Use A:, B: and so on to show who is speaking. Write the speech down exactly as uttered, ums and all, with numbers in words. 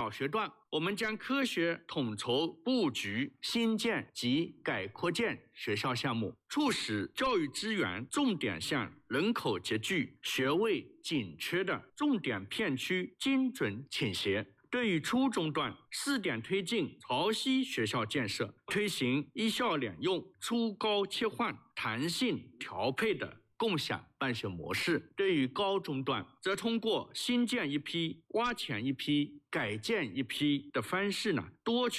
A: 小学段，我们将科学统筹布局新建及改扩建学校项目，促使教育资源重点向人口拮据、学位紧缺的重点片区精准倾斜。对于初中段，试点推进潮汐学校建设，推行一校两用、初高切换、弹性调配的共享办学模式。对于高中段，则通过新建一批、挖潜一批、改建一批的方式呢，多去